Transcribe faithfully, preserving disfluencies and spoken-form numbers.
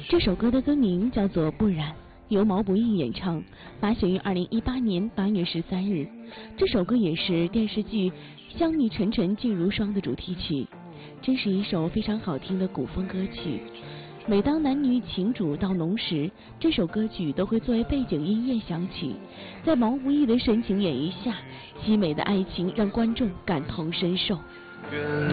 这首歌的歌名叫做《不然》，由毛不易演唱，发行于二零一八年八月十三日。这首歌也是电视剧《香蜜沉沉烬如霜》的主题曲，真是一首非常好听的古风歌曲。每当男女情主到浓时，这首歌曲都会作为背景音乐响起，在毛不易的深情演绎下，凄美的爱情让观众感同身受。